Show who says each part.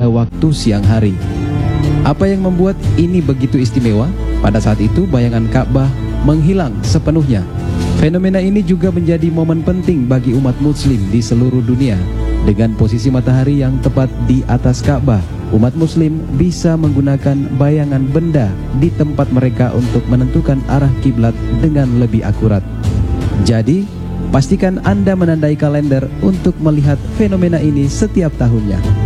Speaker 1: pada waktu siang hari. Apa yang membuat ini begitu istimewa? Pada saat itu bayangan Ka'bah menghilang sepenuhnya. Fenomena ini juga menjadi momen penting bagi umat muslim di seluruh dunia. Dengan posisi matahari yang tepat di atas Ka'bah, umat muslim bisa menggunakan bayangan benda di tempat mereka untuk menentukan arah kiblat dengan lebih akurat. Jadi, pastikan Anda menandai kalender untuk melihat fenomena ini setiap tahunnya.